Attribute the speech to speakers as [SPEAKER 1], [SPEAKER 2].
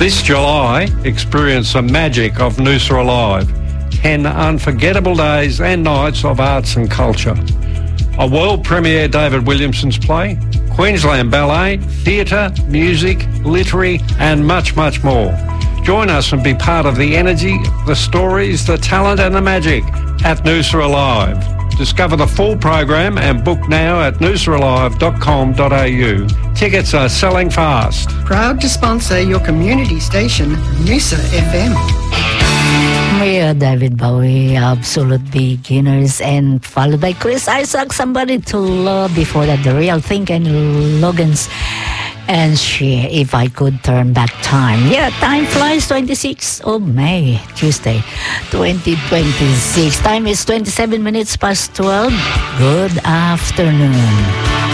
[SPEAKER 1] This July, experience the magic of Noosa Alive. 10 unforgettable days and nights of arts and culture. A world premiere David Williamson's play, Queensland Ballet, theatre, music, literary and much, much more. Join us and be part of the energy, the stories, the talent and the magic at Noosa Alive. Discover the full program and book now at noosaalive.com.au. Tickets are selling fast.
[SPEAKER 2] Proud to sponsor your community station, Noosa FM.
[SPEAKER 3] Yeah, David Bowie, Absolute Beginners, and followed by Chris Isaak, Somebody to Love. Before that, The Real Thing and Logan's and She, If I Could Turn Back Time. Yeah, time flies, 26th of May, Tuesday, 2026. Time is 27 minutes past 12. Good afternoon.